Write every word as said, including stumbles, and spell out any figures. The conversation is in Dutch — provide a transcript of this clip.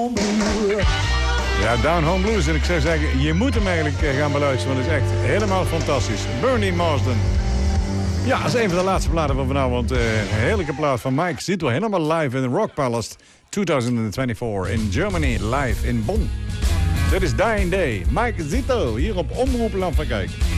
Home Blues. Ja, Down Home Blues. En ik zou zeggen, je moet hem eigenlijk gaan beluisteren, want het is echt helemaal fantastisch. Bernie Marsden. Ja, dat is een van de laatste platen van vanavond. Uh, een heerlijke plaat van Mike Zito. Helemaal live in de Rock Palace twintig tweeëntwintig in Germany. Live in Bonn. Dit is Dying Day. Mike Zito, hier op Omroep Land van Kijk.